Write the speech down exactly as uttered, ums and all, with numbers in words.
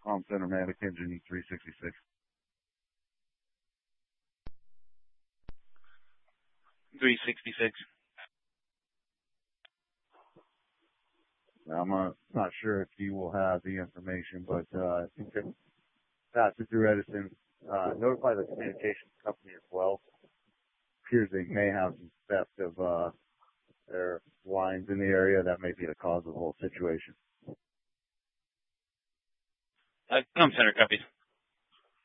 Palm Center, Manakin, three sixty-six. three sixty-six. Now, I'm uh, not sure if you will have the information, but uh, I think that pass it through Edison. Uh, notify the communications company as well. Appears they may have some theft of uh, their lines in the area. That may be the cause of the whole situation. Uh, Palm Center copies.